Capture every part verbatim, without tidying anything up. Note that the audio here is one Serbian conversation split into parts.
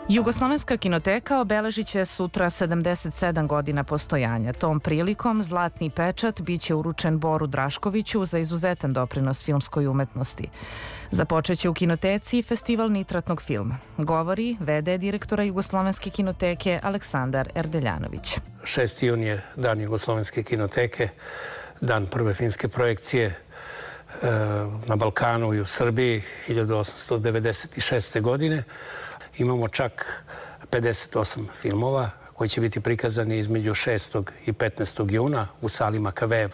Jugoslovenska kinoteka obeležit će sutra sedamdeset sedam godina postojanja. Tom prilikom zlatni pečat biće uručen Boru Draškoviću za izuzetan doprinos filmskoj umetnosti. Započeće u kinoteci festival nitratnog filma. Govori ve de direktora Jugoslovenske kinoteke Aleksandar Erdeljanović. šesti jun je dan Jugoslovenske kinoteke, dan prve filmske projekcije na Balkanu i u Srbiji hiljadu osamsto devedeset šeste. godine. Imamo čak pedeset osam filmova koji će biti prikazani između šestog i petnaestog juna u sali Makavejev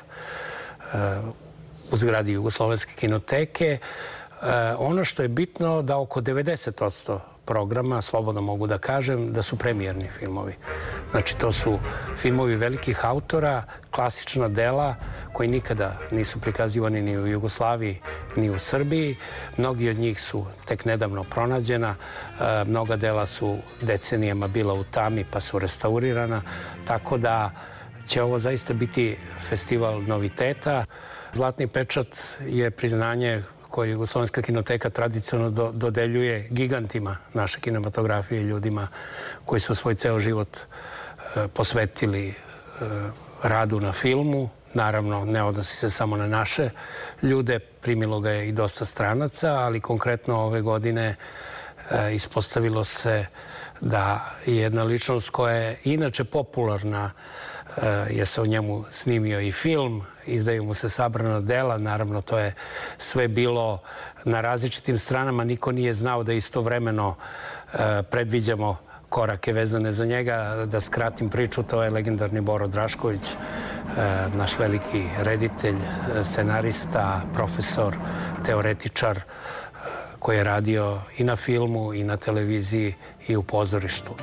u zgradi Jugoslovenske kinoteke. Ono što je bitno da oko devedeset posto programa, slobodno mogu da kažem, da su premijerni filmovi. Znači, to su filmovi velikih autora, klasična dela koji nikada nisu prikazivani ni u Jugoslaviji, ni u Srbiji. Mnogi od njih su tek nedavno pronađena. Mnoga dela su decenijama bila u tami pa su restaurirana. Tako da će ovo zaista biti festival noviteta. Zlatni pečat je priznanje koje Jugoslovenska kinoteka tradicionalno dodeljuje gigantima naše kinematografije, ljudima koji su svoj ceo život posvetili radu na filmu. Naravno, ne odnosi se samo na naše ljude, primilo ga je i dosta stranaca, ali konkretno ove godine ispostavilo se da je jedna ličnost koja je inače popularna, je se o njemu snimio i film, izdaju mu se sabrana dela, naravno to je sve bilo na različitim stranama, niko nije znao da istovremeno predviđamo korake vezane za njega. Da skratim priču, to je legendarni Boro Drašković, naš veliki reditelj, scenarista, profesor, teoretičar, koji je radio i na filmu i na televiziji i u pozorištu.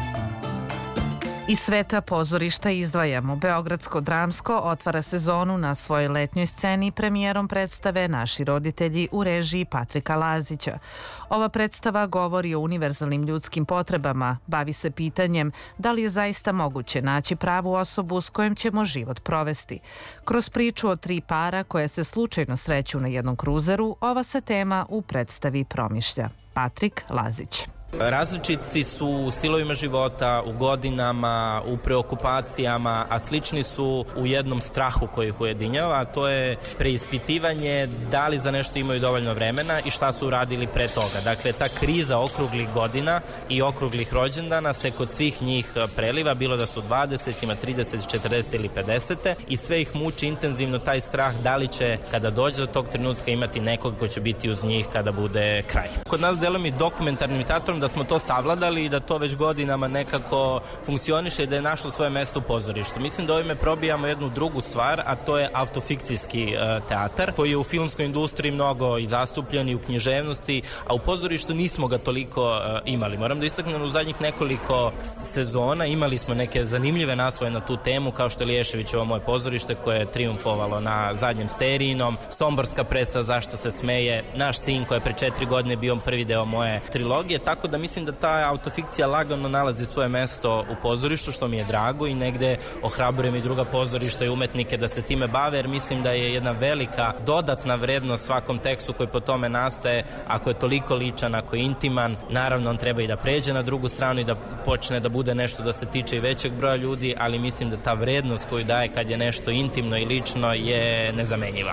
Iz sveta pozorišta izdvajamo. Beogradsko dramsko otvara sezonu na svojoj letnjoj sceni premijerom predstave Naši roditelji u režiji Patrika Lazića. Ova predstava govori o univerzalnim ljudskim potrebama, bavi se pitanjem da li je zaista moguće naći pravu osobu s kojom ćemo život provesti. Kroz priču o tri para koje se slučajno sreću na jednom kruzeru, ova se tema u predstavi promišlja. Patrik Lazić. Različiti su u stilovima života, u godinama, u preokupacijama, a slični su u jednom strahu koji ih ujedinjava, a to je preispitivanje da li za nešto imaju dovoljno vremena i šta su uradili pre toga. Dakle, ta kriza okruglih godina i okruglih rođendana se kod svih njih preliva, bilo da su dvadeset, trideset, četrdeset ili pedeset i sve ih muči intenzivno taj strah da li će, kada dođe do tog trenutka, imati nekog ko će biti uz njih kada bude kraj. Kod nas delom i dokumentarnim teatrom da smo to savladali i da to već godinama nekako funkcioniše i da je našlo svoje mesto u pozorištu. Mislim da ovime probijamo jednu drugu stvar, a to je autofikcijski uh, teatar, koji je u filmskoj industriji mnogo i zastupljen i u književnosti, a u pozorištu nismo ga toliko uh, imali. Moram da istaknem, u zadnjih nekoliko sezona imali smo neke zanimljive naslove na tu temu, kao što je Liješevićevo Moje pozorište, koje je triumfovalo na zadnjem Sterijinom, Somborska predstava Zašto se smeje, Naš sin, koji je pre četiri godine bio prvi deo moje trilogije, tako da mislim da ta autofikcija lagano nalazi svoje mesto u pozorištu, što mi je drago, i negde ohrabrujem i druga pozorišta i umetnike da se time bave, jer mislim da je jedna velika dodatna vrednost svakom tekstu koji po tome nastaje. Ako je toliko ličan, ako je intiman, naravno on treba i da pređe na drugu stranu i da počne da bude nešto da se tiče i većeg broja ljudi, ali mislim da ta vrednost koju daje kad je nešto intimno i lično je nezamenjiva.